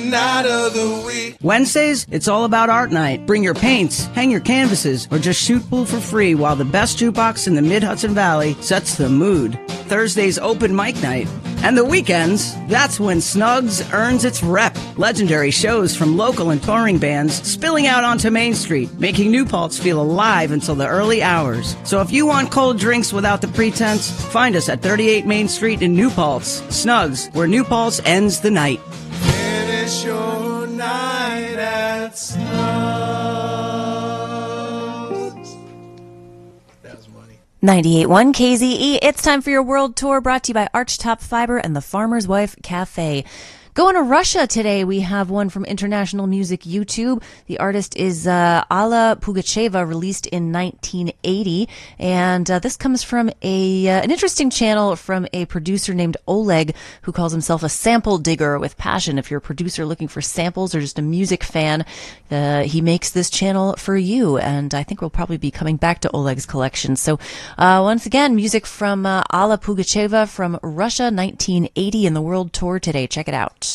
night of the week. Wednesdays, it's all about art night. Bring your paints, hang your canvases, or just shoot pool for free while the best jukebox in the Mid-Hudson Valley sets the mood. Thursday's open mic night. And the weekends, that's when Snugs earns its rep. Legendary shows from local and touring bands spilling out onto Main Street, making New Paltz feel alive until the early hours. So if you want cold drinks without the pretense, find us at 38 Main Street in New Paltz. Snugs, where New Paltz ends the night. Finish your night at Snugs. That was money. 98.1 KZE. It's time for your world tour, brought to you by Archtop Fiber and the Farmer's Wife Cafe. Going to Russia today, we have one from International Music YouTube. The artist is Alla Pugacheva, released in 1980. And this comes from an interesting channel from a producer named Oleg, who calls himself a sample digger with passion. If you're a producer looking for samples or just a music fan, he makes this channel for you. And I think we'll probably be coming back to Oleg's collection. So once again, music from Alla Pugacheva from Russia, 1980, in the world tour today. Check it out.